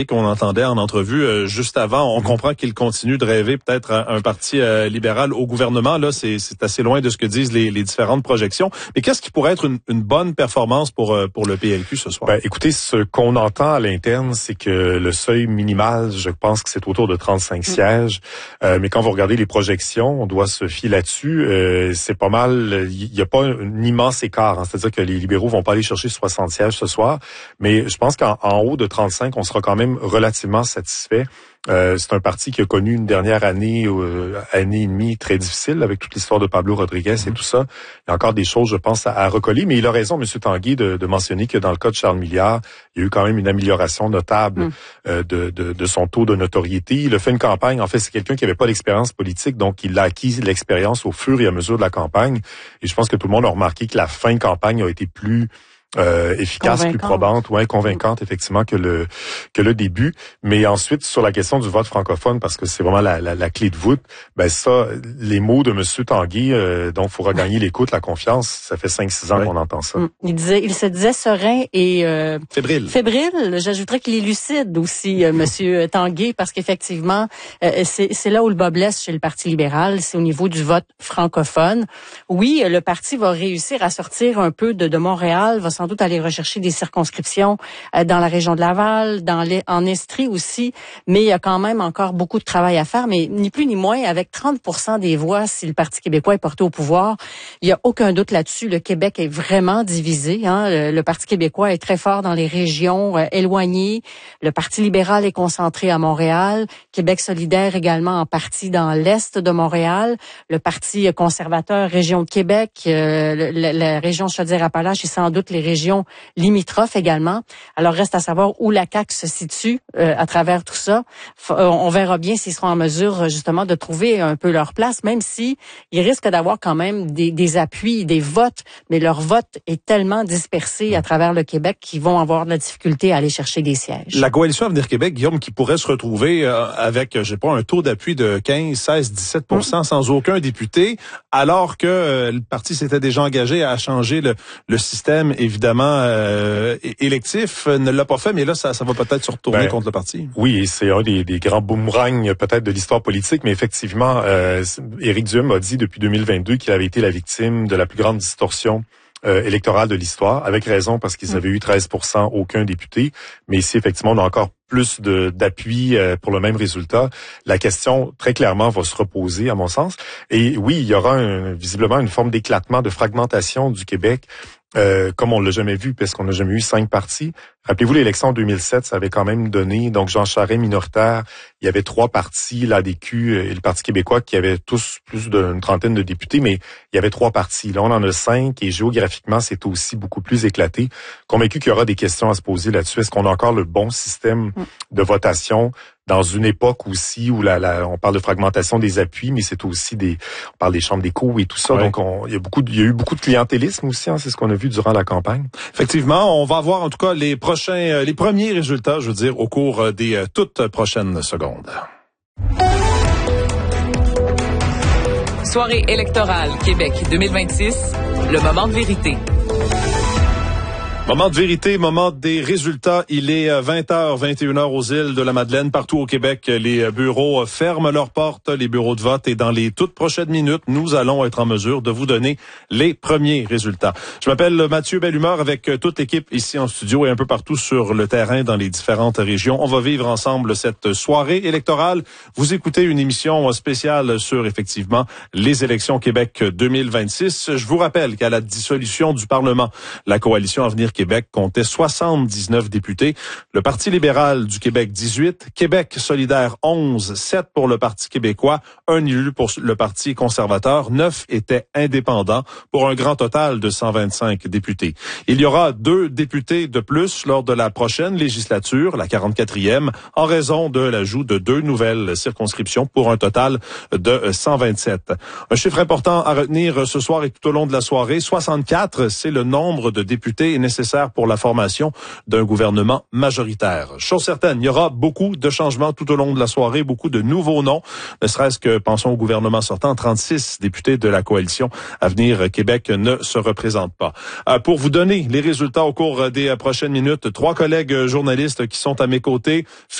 qu'on entendait en entrevue juste avant, on comprend qu'il continue de rêver peut-être un parti libéral au gouvernement. Là, c'est assez loin de ce que disent les différentes projections. Mais qu'est-ce qui pourrait être une bonne performance pour le PLQ ce soir? Ben, écoutez, ce qu'on entend à l'interne, c'est que le seuil minimal, je pense que c'est autour de 35 sièges. Mais quand vous regardez les projections, on doit se fier là-dessus. C'est pas mal. Il n'y a pas un immense écart. Hein. C'est-à-dire que les libéraux vont pas aller chercher 60 sièges ce soir. Mais je pense qu'en haut de 35, on sera quand même relativement satisfait. C'est un parti qui a connu une dernière année et demie très difficile avec toute l'histoire de Pablo Rodriguez et tout ça. Il y a encore des choses, je pense, à recoller. Mais il a raison, M. Tanguay, de mentionner que dans le cas de Charles Milliard, il y a eu quand même une amélioration notable de son taux de notoriété. Il a fait une campagne. En fait, c'est quelqu'un qui n'avait pas d'expérience politique, donc il a acquis l'expérience au fur et à mesure de la campagne. Et je pense que tout le monde a remarqué que la fin de campagne a été plus efficace, plus probante, convaincante effectivement que le début. Mais ensuite sur la question du vote francophone, parce que c'est vraiment la clé de voûte, ben ça, les mots de Monsieur Tanguay, dont il faut regagner l'écoute, la confiance, ça fait 5-6 ans qu'on entend ça. Il se disait serein et fébrile. J'ajouterais qu'il est lucide aussi, Monsieur Tanguay, parce qu'effectivement, c'est là où le bas blesse chez le Parti libéral, c'est au niveau du vote francophone. Oui, le parti va réussir à sortir un peu de Montréal, va sans doute aller rechercher des circonscriptions dans la région de Laval, en Estrie aussi, mais il y a quand même encore beaucoup de travail à faire, mais ni plus ni moins, avec 30% des voix, si le Parti québécois est porté au pouvoir, il n'y a aucun doute là-dessus, le Québec est vraiment divisé. Hein? Le Parti québécois est très fort dans les régions éloignées, le Parti libéral est concentré à Montréal, Québec solidaire également en partie dans l'est de Montréal, le Parti conservateur, région de Québec, la région Chaudière-Appalaches et sans doute les régions limitrophes également. Alors, reste à savoir où la CAQ se situe à travers tout ça. On verra bien s'ils seront en mesure, justement, de trouver un peu leur place, même si ils risquent d'avoir quand même des appuis, des votes, mais leur vote est tellement dispersé à travers le Québec qu'ils vont avoir de la difficulté à aller chercher des sièges. La coalition Avenir Québec, Guillaume, qui pourrait se retrouver avec, je sais pas, un taux d'appui de 15, 16, 17% sans aucun député, alors que le parti s'était déjà engagé à changer le système, évidemment, électif, ne l'a pas fait, mais là, ça va peut-être se retourner contre le parti. Oui, c'est un des grands boomerangs peut-être de l'histoire politique, mais effectivement, Éric Duhem a dit depuis 2022 qu'il avait été la victime de la plus grande distorsion électorale de l'histoire, avec raison, parce qu'ils avaient eu 13%, aucun député, mais ici, effectivement, on a encore plus d'appui pour le même résultat. La question, très clairement, va se reposer, à mon sens. Et oui, il y aura visiblement une forme d'éclatement, de fragmentation du Québec, comme on l'a jamais vu, parce qu'on n'a jamais eu 5 partis. Rappelez-vous, l'élection en 2007, ça avait quand même donné, donc Jean Charest minoritaire, il y avait 3 partis, l'ADQ et le Parti québécois, qui avaient tous plus d'une trentaine de députés, mais il y avait 3 partis. Là, on en a 5, et géographiquement, c'est aussi beaucoup plus éclaté. Convaincu qu'il y aura des questions à se poser là-dessus. Est-ce qu'on a encore le bon système de votation dans une époque aussi où on parle de fragmentation des appuis, mais c'est aussi on parle des chambres d'écho et tout ça. Ouais. Donc, il y a eu beaucoup de clientélisme aussi, hein, c'est ce qu'on a vu durant la campagne. Effectivement, on va voir en tout cas les premiers résultats, je veux dire, au cours des toutes prochaines secondes. Soirée électorale Québec 2026, le moment de vérité. Moment de vérité, moment des résultats. Il est 20h, 21h aux îles de la Madeleine. Partout au Québec, les bureaux ferment leurs portes, les bureaux de vote. Et dans les toutes prochaines minutes, nous allons être en mesure de vous donner les premiers résultats. Je m'appelle Mathieu Bellumeur avec toute l'équipe ici en studio et un peu partout sur le terrain dans les différentes régions. On va vivre ensemble cette soirée électorale. Vous écoutez une émission spéciale sur, effectivement, les élections Québec 2026. Je vous rappelle qu'à la dissolution du Parlement, la coalition Avenir Québec comptait 79 députés. Le Parti libéral du Québec, 18. Québec solidaire, 11. 7 pour le Parti québécois. 1 élu pour le Parti conservateur. 9 étaient indépendants pour un grand total de 125 députés. Il y aura 2 députés de plus lors de la prochaine législature, la 44e, en raison de l'ajout de 2 nouvelles circonscriptions pour un total de 127. Un chiffre important à retenir ce soir et tout au long de la soirée, 64, c'est le nombre de députés nécessaires pour la formation d'un gouvernement majoritaire. Chose certaine, il y aura beaucoup de changements tout au long de la soirée, beaucoup de nouveaux noms, ne serait-ce que, pensons au gouvernement sortant, 36 députés de la coalition Avenir Québec ne se représentent pas. Pour vous donner les résultats au cours des prochaines minutes, 3 collègues journalistes qui sont à mes côtés.